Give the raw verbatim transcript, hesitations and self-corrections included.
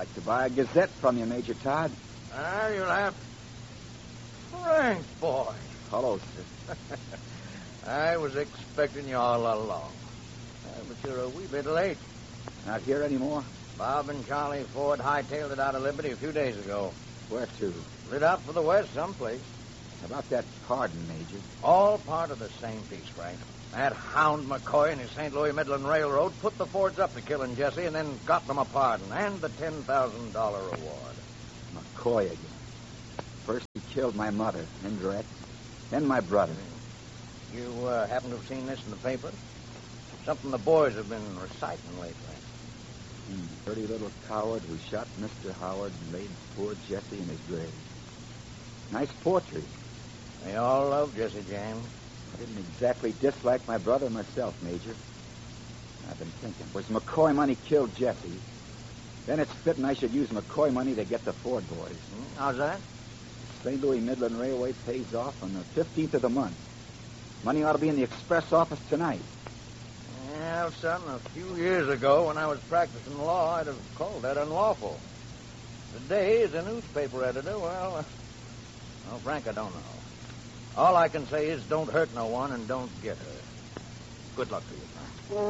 like to buy a Gazette from you, Major Todd. Ah, you'll have... Frank, boy. Hello, sir. I was expecting you all along. Uh, but you're a wee bit late. Not here anymore? Bob and Charlie Ford hightailed it out of Liberty a few days ago. Where to? Lit out for the west someplace. About that pardon, Major. All part of the same piece, Frank. That hound McCoy and his Saint Louis Midland Railroad put the Fords up to killing Jesse and then got them a pardon and the ten thousand dollars reward. McCoy again. First he killed my mother, indirect, then my brother. You uh, happen to have seen this in the paper? Something the boys have been reciting lately. Hmm, dirty little coward who shot Mister Howard and laid poor Jesse in his grave. Nice poetry. They all love Jesse James. I didn't exactly dislike my brother myself, Major. I've been thinking, was McCoy money killed Jesse? Then it's fitting I should use McCoy money to get the Ford boys. Hmm, how's that? Saint Louis Midland Railway pays off on the fifteenth of the month. Money ought to be in the express office tonight. Well, son, a few years ago when I was practicing law, I'd have called that unlawful. Today, as a newspaper editor, well, uh, well, Frank, I don't know. All I can say is don't hurt no one and don't get hurt. Good luck to you, Frank.